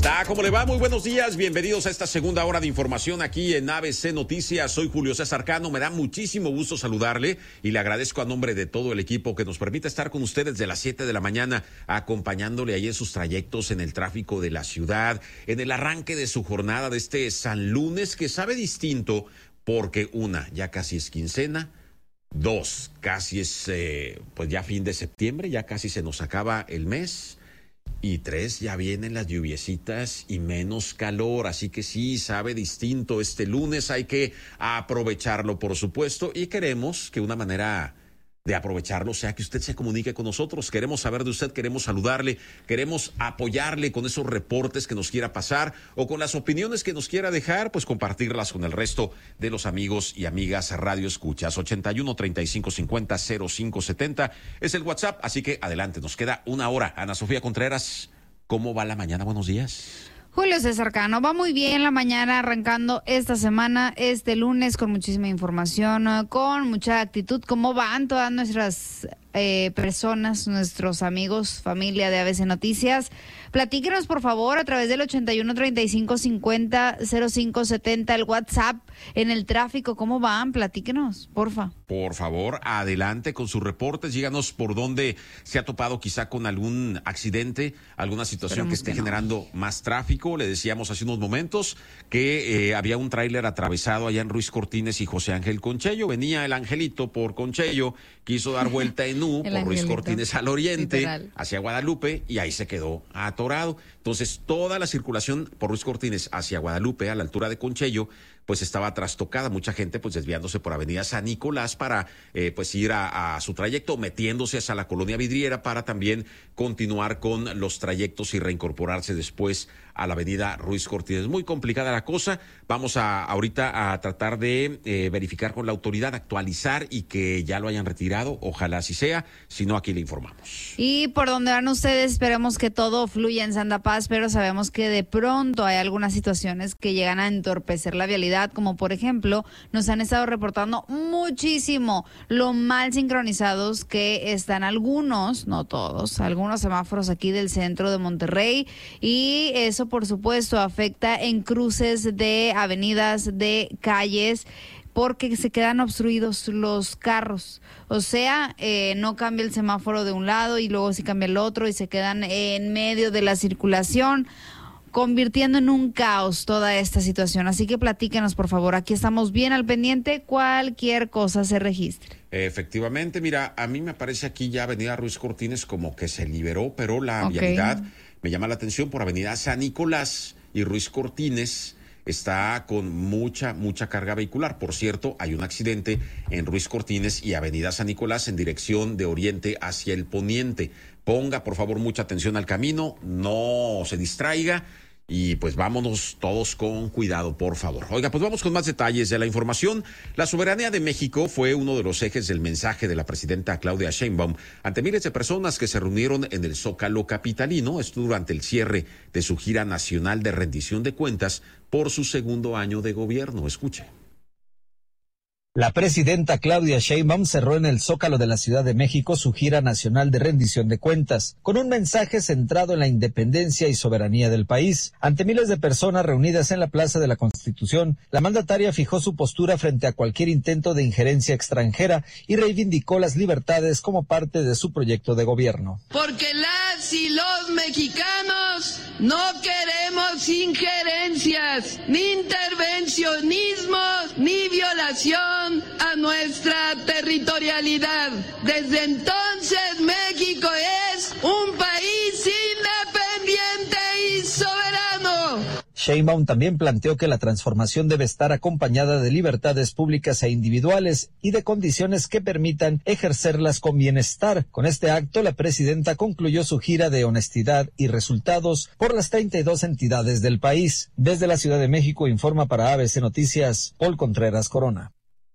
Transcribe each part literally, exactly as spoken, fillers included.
está? ¿Cómo le va? Muy buenos días. Bienvenidos a esta segunda hora de información aquí en A B C Noticias. Soy Julio César Cano. Me da muchísimo gusto saludarle y le agradezco a nombre de todo el equipo que nos permite estar con ustedes de las siete de la mañana, acompañándole ahí en sus trayectos en el tráfico de la ciudad, en el arranque de su jornada de este San Lunes, que sabe distinto porque una, ya casi es quincena. Dos, casi es eh, pues ya fin de septiembre, ya casi se nos acaba el mes. Y tres, ya vienen las lluviecitas y menos calor, así que sí, sabe distinto este lunes, hay que aprovecharlo, por supuesto, y queremos que una manera de aprovecharlo sea que usted se comunique con nosotros. Queremos saber de usted, queremos saludarle, queremos apoyarle con esos reportes que nos quiera pasar o con las opiniones que nos quiera dejar, pues compartirlas con el resto de los amigos y amigas Radio Escuchas. ochenta y uno, treinta y cinco cincuenta, cero cinco setenta es el WhatsApp, así que adelante, nos queda una hora. Ana Sofía Contreras, ¿cómo va la mañana? Buenos días. Julio César Cano, va muy bien la mañana arrancando esta semana, este lunes, con muchísima información, con mucha actitud. ¿Cómo van todas nuestras eh, personas, nuestros amigos, familia de A B C Noticias? Platíquenos, por favor, a través del ochenta y uno, treinta y cinco cincuenta, cero cinco setenta, el WhatsApp, en el tráfico. ¿Cómo van? Platíquenos, porfa. Por favor, adelante con sus reportes. Díganos por dónde se ha topado quizá con algún accidente, alguna situación Esperemos que esté que no. generando más tráfico. Le decíamos hace unos momentos que eh, había un tráiler atravesado allá en Ruiz Cortines y José Ángel Conchello. Venía el Angelito por Conchello, quiso dar vuelta en U por Angelito. Ruiz Cortines al oriente, literal, hacia Guadalupe, y ahí se quedó atorado. Entonces, toda la circulación por Ruiz Cortines hacia Guadalupe, a la altura de Conchello, pues estaba trastocada. Mucha gente pues desviándose por Avenida San Nicolás para eh, pues ir a, a su trayecto, metiéndose hacia la Colonia Vidriera para también continuar con los trayectos y reincorporarse después a la Avenida Ruiz Cortines. Muy complicada la cosa. Vamos a ahorita a tratar de eh, verificar con la autoridad, actualizar y que ya lo hayan retirado. Ojalá así sea. Si no, aquí le informamos. Y por donde van ustedes, esperemos que todo fluya en Santa Paz, pero sabemos que de pronto hay algunas situaciones que llegan a entorpecer la vialidad, como por ejemplo, nos han estado reportando muchísimo lo mal sincronizados que están algunos, no todos, algunos semáforos aquí del centro de Monterrey, y eso por supuesto afecta en cruces de avenidas, de calles, porque se quedan obstruidos los carros. O sea, eh, no cambia el semáforo de un lado y luego sí cambia el otro y se quedan en medio de la circulación, convirtiendo en un caos toda esta situación. Así que platíquenos, por favor. Aquí estamos bien al pendiente, cualquier cosa se registre. Efectivamente, mira, a mí me parece aquí ya Avenida Ruiz Cortines como que se liberó, pero la okay. vialidad me llama la atención por Avenida San Nicolás y Ruiz Cortines está con mucha, mucha carga vehicular. Por cierto, hay un accidente en Ruiz Cortines y Avenida San Nicolás en dirección de oriente hacia el poniente. Ponga, por favor, mucha atención al camino, no se distraiga y pues vámonos todos con cuidado, por favor. Oiga, pues vamos con más detalles de la información. La soberanía de México fue uno de los ejes del mensaje de la presidenta Claudia Sheinbaum ante miles de personas que se reunieron en el Zócalo capitalino, esto durante el cierre de su gira nacional de rendición de cuentas por su segundo año de gobierno. Escuche. La presidenta Claudia Sheinbaum cerró en el Zócalo de la Ciudad de México su gira nacional de rendición de cuentas, con un mensaje centrado en la independencia y soberanía del país. Ante miles de personas reunidas en la Plaza de la Constitución, la mandataria fijó su postura frente a cualquier intento de injerencia extranjera y reivindicó las libertades como parte de su proyecto de gobierno. Porque las y los mexicanos no queremos injerencias, ni intervencionismos, ni violación a nuestra territorialidad. Desde entonces México es un país independiente y soberano. Sheinbaum también planteó que la transformación debe estar acompañada de libertades públicas e individuales y de condiciones que permitan ejercerlas con bienestar. Con este acto, la presidenta concluyó su gira de honestidad y resultados por las treinta y dos entidades del país. Desde la Ciudad de México informa para A B C Noticias, Paul Contreras Corona.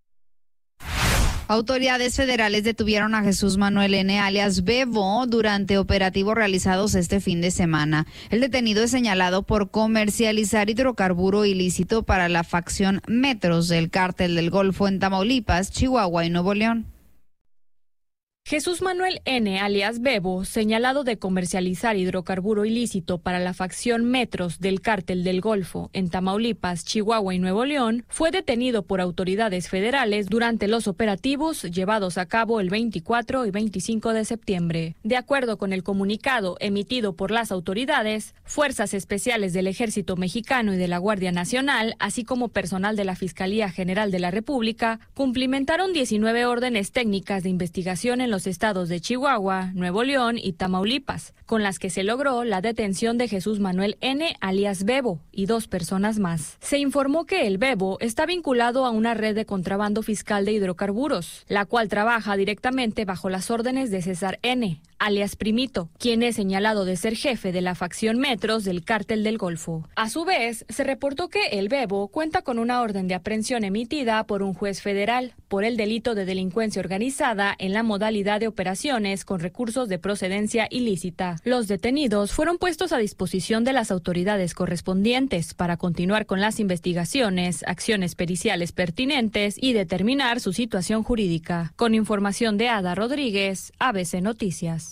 Autoridades federales detuvieron a Jesús Manuel N., alias Bebo, durante operativos realizados este fin de semana. El detenido es señalado por comercializar hidrocarburo ilícito para la facción Metros del Cártel del Golfo en Tamaulipas, Chihuahua y Nuevo León. Jesús Manuel N., alias Bebo, señalado de comercializar hidrocarburo ilícito para la facción Metros del Cártel del Golfo en Tamaulipas, Chihuahua y Nuevo León, fue detenido por autoridades federales durante los operativos llevados a cabo el veinticuatro y veinticinco de septiembre. De acuerdo con el comunicado emitido por las autoridades, fuerzas especiales del Ejército Mexicano y de la Guardia Nacional, así como personal de la Fiscalía General de la República, cumplimentaron diecinueve órdenes técnicas de investigación en los estados de Chihuahua, Nuevo León y Tamaulipas, con las que se logró la detención de Jesús Manuel N., alias Bebo, y dos personas más. Se informó que el Bebo está vinculado a una red de contrabando fiscal de hidrocarburos, la cual trabaja directamente bajo las órdenes de César N., alias Primito, quien es señalado de ser jefe de la facción Metros del Cártel del Golfo. A su vez, se reportó que el Bebo cuenta con una orden de aprehensión emitida por un juez federal por el delito de delincuencia organizada en la modalidad de operaciones con recursos de procedencia ilícita. Los detenidos fueron puestos a disposición de las autoridades correspondientes para continuar con las investigaciones, acciones periciales pertinentes y determinar su situación jurídica. Con información de Ada Rodríguez, A B C Noticias.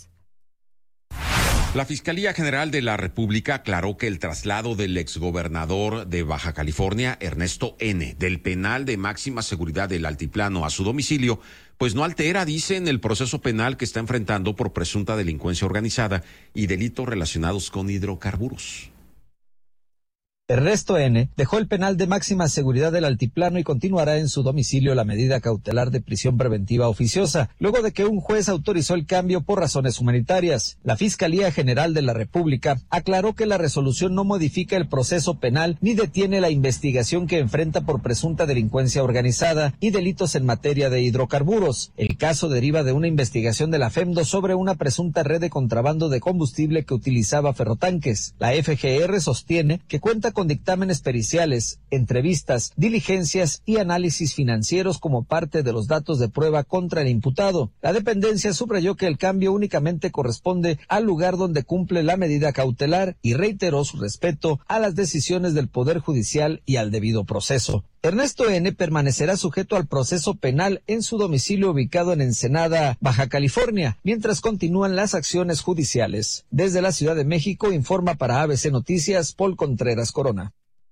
La Fiscalía General de la República aclaró que el traslado del exgobernador de Baja California, Ernesto N., del penal de máxima seguridad del Altiplano a su domicilio, pues no altera, dicen, el proceso penal que está enfrentando por presunta delincuencia organizada y delitos relacionados con hidrocarburos. Ernesto N. dejó el penal de máxima seguridad del Altiplano y continuará en su domicilio la medida cautelar de prisión preventiva oficiosa, luego de que un juez autorizó el cambio por razones humanitarias. La Fiscalía General de la República aclaró que la resolución no modifica el proceso penal ni detiene la investigación que enfrenta por presunta delincuencia organizada y delitos en materia de hidrocarburos. El caso deriva de una investigación de la FEMDO sobre una presunta red de contrabando de combustible que utilizaba ferrotanques. La F G R sostiene que cuenta con dictámenes periciales, entrevistas, diligencias y análisis financieros como parte de los datos de prueba contra el imputado. La dependencia subrayó que el cambio únicamente corresponde al lugar donde cumple la medida cautelar y reiteró su respeto a las decisiones del Poder Judicial y al debido proceso. Ernesto N. permanecerá sujeto al proceso penal en su domicilio ubicado en Ensenada, Baja California, mientras continúan las acciones judiciales. Desde la Ciudad de México informa para A B C Noticias Paul Contreras Corona.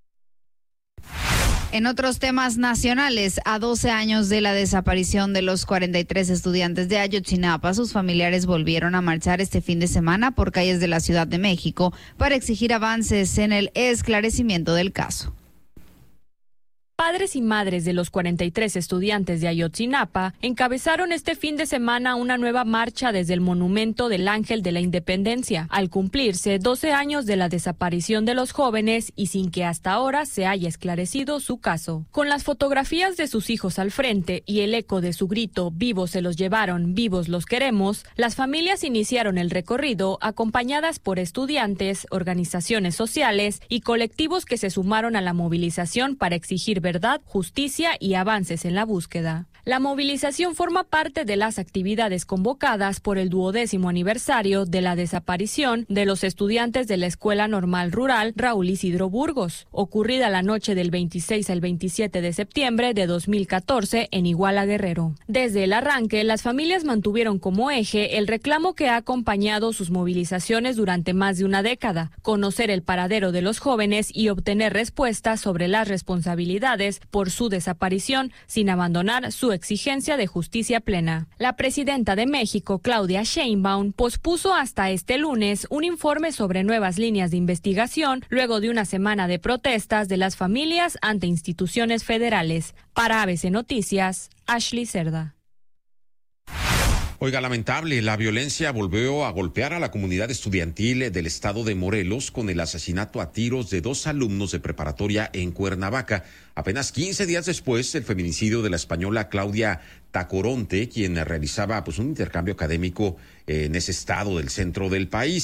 En otros temas nacionales, a doce años de la desaparición de los cuarenta y tres estudiantes de Ayotzinapa, sus familiares volvieron a marchar este fin de semana por calles de la Ciudad de México para exigir avances en el esclarecimiento del caso. Padres y madres de los cuarenta y tres estudiantes de Ayotzinapa encabezaron este fin de semana una nueva marcha desde el Monumento del Ángel de la Independencia, al cumplirse doce años de la desaparición de los jóvenes y sin que hasta ahora se haya esclarecido su caso. Con las fotografías de sus hijos al frente y el eco de su grito "vivos se los llevaron, vivos los queremos", las familias iniciaron el recorrido acompañadas por estudiantes, organizaciones sociales y colectivos que se sumaron a la movilización para exigir verdad, justicia y avances en la búsqueda. La movilización forma parte de las actividades convocadas por el duodécimo aniversario de la desaparición de los estudiantes de la Escuela Normal Rural Raúl Isidro Burgos, ocurrida la noche del veintiséis al veintisiete de septiembre de dos mil catorce en Iguala, Guerrero. Desde el arranque, las familias mantuvieron como eje el reclamo que ha acompañado sus movilizaciones durante más de una década: conocer el paradero de los jóvenes y obtener respuestas sobre las responsabilidades por su desaparición, sin abandonar su exigencia de justicia plena. La presidenta de México, Claudia Sheinbaum, pospuso hasta este lunes un informe sobre nuevas líneas de investigación luego de una semana de protestas de las familias ante instituciones federales. Para A B C Noticias, Ashley Cerda. Oiga, lamentable, la violencia volvió a golpear a la comunidad estudiantil del estado de Morelos con el asesinato a tiros de dos alumnos de preparatoria en Cuernavaca. Apenas quince días después, el feminicidio de la española Claudia Tacoronte, quien realizaba pues un intercambio académico en ese estado del centro del país.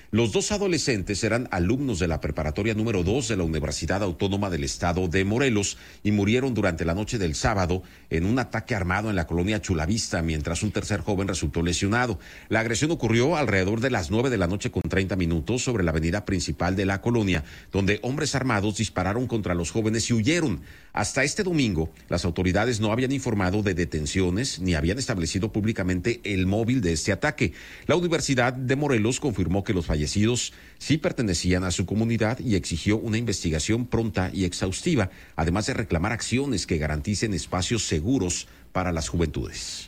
Los dos adolescentes eran alumnos de la preparatoria número dos de la Universidad Autónoma del Estado de Morelos y murieron durante la noche del sábado en un ataque armado en la colonia Chulavista, mientras un tercer joven resultó lesionado. La agresión ocurrió alrededor de las nueve de la noche con treinta minutos sobre la avenida principal de la colonia, donde hombres armados dispararon contra los jóvenes y huyeron. Hasta este domingo, las autoridades no habían informado de detenciones ni habían establecido públicamente el móvil de este ataque. La Universidad de Morelos confirmó que los fallecidos sí pertenecían a su comunidad y exigió una investigación pronta y exhaustiva, además de reclamar acciones que garanticen espacios seguros para las juventudes.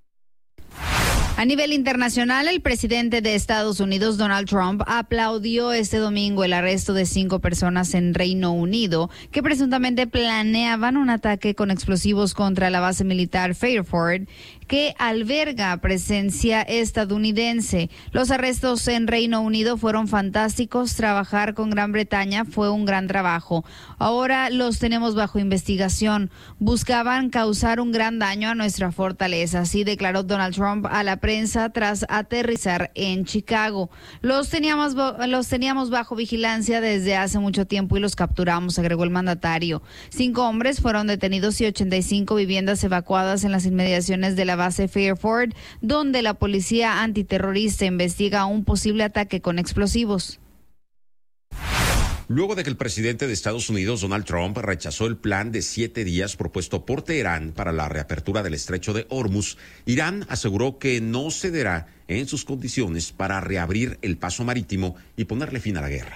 A nivel internacional, el presidente de Estados Unidos, Donald Trump, aplaudió este domingo el arresto de cinco personas en Reino Unido que presuntamente planeaban un ataque con explosivos contra la base militar Fairford, que alberga presencia estadounidense. Los arrestos en Reino Unido fueron fantásticos. Trabajar con Gran Bretaña fue un gran trabajo. Ahora los tenemos bajo investigación. Buscaban causar un gran daño a nuestra fortaleza, así declaró Donald Trump a la prensa tras aterrizar en Chicago. Los teníamos, los teníamos bajo vigilancia desde hace mucho tiempo y los capturamos, agregó el mandatario. Cinco hombres fueron detenidos y ochenta y cinco viviendas evacuadas en las inmediaciones de la base Fairford, donde la policía antiterrorista investiga un posible ataque con explosivos. Luego de que el presidente de Estados Unidos, Donald Trump, rechazó el plan de siete días propuesto por Teherán para la reapertura del estrecho de Hormuz, Irán aseguró que no cederá en sus condiciones para reabrir el paso marítimo y ponerle fin a la guerra.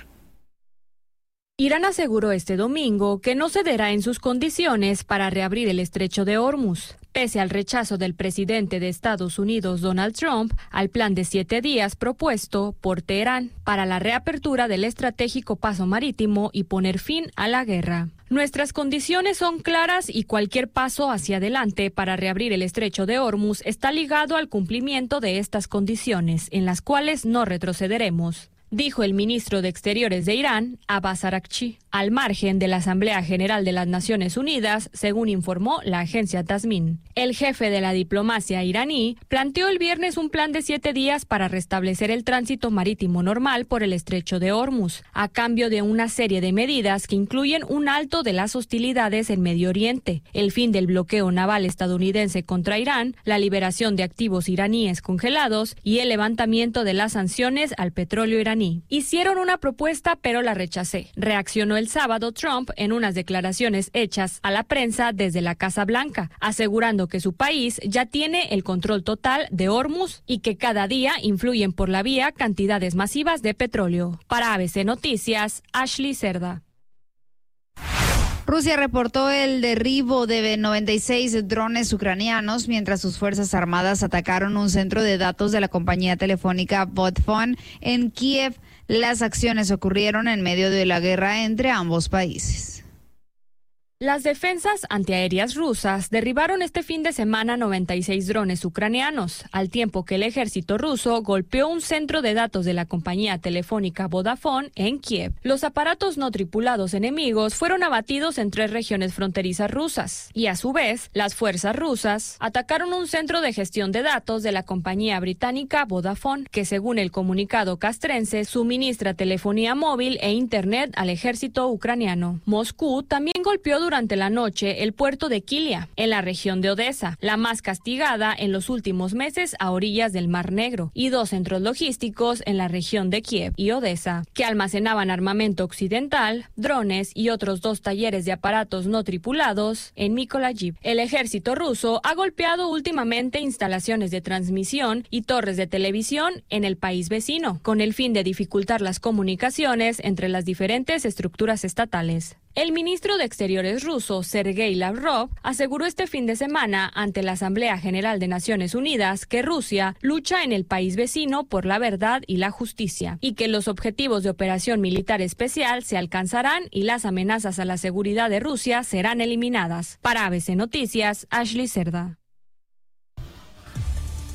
Irán aseguró este domingo que no cederá en sus condiciones para reabrir el estrecho de Hormuz, pese al rechazo del presidente de Estados Unidos, Donald Trump, al plan de siete días propuesto por Teherán para la reapertura del estratégico paso marítimo y poner fin a la guerra. Nuestras condiciones son claras y cualquier paso hacia adelante para reabrir el estrecho de Hormuz está ligado al cumplimiento de estas condiciones, en las cuales no retrocederemos, dijo el ministro de Exteriores de Irán, Abbas Araghchi, al margen de la Asamblea General de las Naciones Unidas, según informó la agencia Tasmin. El jefe de la diplomacia iraní planteó el viernes un plan de siete días para restablecer el tránsito marítimo normal por el estrecho de Hormuz, a cambio de una serie de medidas que incluyen un alto de las hostilidades en Medio Oriente, el fin del bloqueo naval estadounidense contra Irán, la liberación de activos iraníes congelados y el levantamiento de las sanciones al petróleo iraní. Hicieron una propuesta, pero la rechacé, reaccionó el sábado Trump en unas declaraciones hechas a la prensa desde la Casa Blanca, asegurando que su país ya tiene el control total de Hormuz y que cada día influyen por la vía cantidades masivas de petróleo. Para A B C Noticias, Ashley Cerda. Rusia reportó el derribo de noventa y seis drones ucranianos mientras sus fuerzas armadas atacaron un centro de datos de la compañía telefónica Vodafone en Kiev. Las acciones ocurrieron en medio de la guerra entre ambos países. Las defensas antiaéreas rusas derribaron este fin de semana noventa y seis drones ucranianos, al tiempo que el ejército ruso golpeó un centro de datos de la compañía telefónica Vodafone en Kiev. Los aparatos no tripulados enemigos fueron abatidos en tres regiones fronterizas rusas, y a su vez, las fuerzas rusas atacaron un centro de gestión de datos de la compañía británica Vodafone, que según el comunicado castrense suministra telefonía móvil e internet al ejército ucraniano. Moscú también golpeó durante la noche el puerto de Kilia, en la región de Odessa, la más castigada en los últimos meses a orillas del Mar Negro, y dos centros logísticos en la región de Kiev y Odessa, que almacenaban armamento occidental, drones y otros dos talleres de aparatos no tripulados en Mykolaiv. El ejército ruso ha golpeado últimamente instalaciones de transmisión y torres de televisión en el país vecino, con el fin de dificultar las comunicaciones entre las diferentes estructuras estatales. El ministro de Exteriores ruso, Sergei Lavrov, aseguró este fin de semana ante la Asamblea General de Naciones Unidas que Rusia lucha en el país vecino por la verdad y la justicia, y que los objetivos de operación militar especial se alcanzarán y las amenazas a la seguridad de Rusia serán eliminadas. Para A B C Noticias, Ashley Cerda.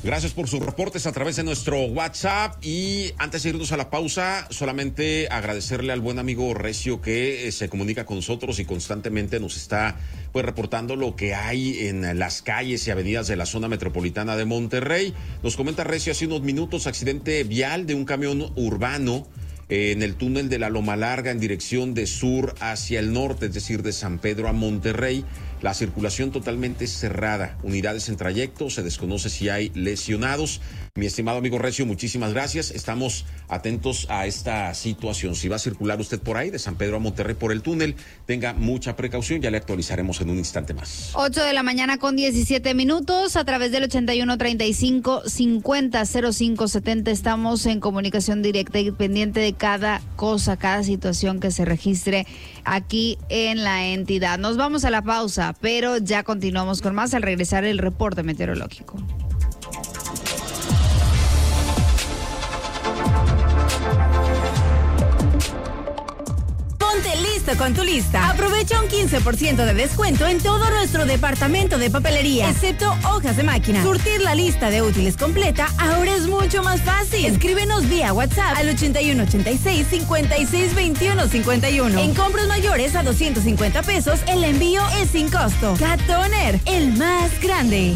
Gracias por sus reportes a través de nuestro WhatsApp. Y antes de irnos a la pausa, solamente agradecerle al buen amigo Recio que eh, se comunica con nosotros y constantemente nos está pues reportando lo que hay en las calles y avenidas de la zona metropolitana de Monterrey. Nos comenta Recio hace unos minutos, accidente vial de un camión urbano en el túnel de la Loma Larga en dirección de sur hacia el norte, es decir, de San Pedro a Monterrey. La circulación totalmente cerrada, unidades en trayecto, se desconoce si hay lesionados. Mi estimado amigo Recio, muchísimas gracias. Estamos atentos a esta situación. Si va a circular usted por ahí, de San Pedro a Monterrey por el túnel, tenga mucha precaución, ya le actualizaremos en un instante más. ocho de la mañana con diecisiete minutos, a través del ochenta y uno treinta y cinco cincuenta cero cinco setenta estamos en comunicación directa y pendiente de cada cosa, cada situación que se registre aquí en la entidad. Nos vamos a la pausa, pero ya continuamos con más al regresar el reporte meteorológico. Ponte listo con tu lista. Aprovecha un quince por ciento de descuento en todo nuestro departamento de papelería, excepto hojas de máquina. Surtir la lista de útiles completa ahora es mucho más fácil. Escríbenos vía WhatsApp al ochenta y uno ochenta y seis cincuenta y seis veintiuno cincuenta y uno. En compras mayores a doscientos cincuenta pesos, el envío es sin costo. Cat Toner, el más grande.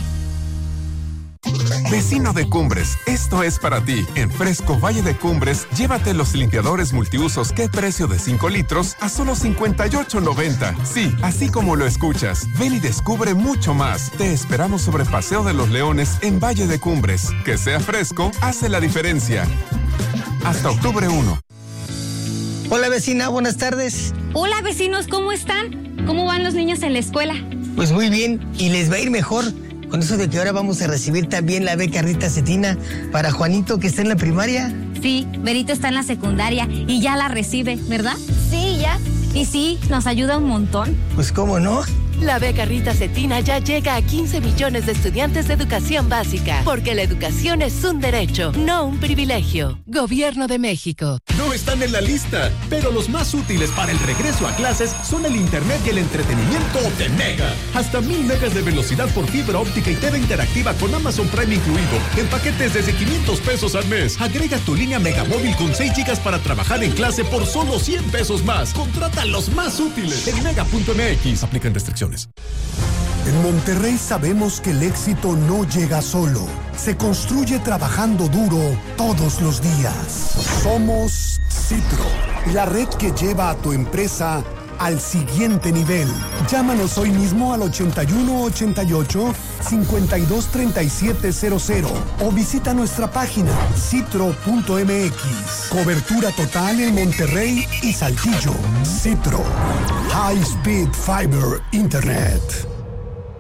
Vecino de Cumbres, esto es para ti. En Fresco Valle de Cumbres, llévate los limpiadores multiusos Qué Precio de cinco litros a solo cincuenta y ocho noventa. Sí, así como lo escuchas. Ven y descubre mucho más. Te esperamos sobre Paseo de los Leones en Valle de Cumbres. Que sea fresco, hace la diferencia. Hasta octubre primero. Hola vecina, buenas tardes. Hola vecinos, ¿cómo están? ¿Cómo van los niños en la escuela? Pues muy bien, y les va a ir mejor. Con eso de que ahora vamos a recibir también la beca Rita Cetina para Juanito, que está en la primaria. Sí, Berito está en la secundaria y ya la recibe, ¿verdad? Sí, ya. Y sí, nos ayuda un montón. Pues cómo no. La beca Rita Cetina ya llega a quince millones de estudiantes de educación básica, porque la educación es un derecho, no un privilegio. Gobierno de México. No están en la lista, pero los más útiles para el regreso a clases son el internet y el entretenimiento de Mega. Hasta mil megas de velocidad por fibra óptica y T V interactiva con Amazon Prime incluido, en paquetes desde quinientos pesos al mes. Agrega tu línea Megamóvil con seis gigas para trabajar en clase por solo cien pesos más. Contrata los más útiles en mega punto m x. Aplican restricciones. En Monterrey sabemos que el éxito no llega solo, se construye trabajando duro todos los días. Somos Citro, la red que lleva a tu empresa al siguiente nivel. Llámanos hoy mismo al ochenta y uno ochenta y ocho cincuenta y dos treinta y siete cero cero o visita nuestra página citro punto m x. Cobertura total en Monterrey y Saltillo. Citro, High Speed Fiber Internet.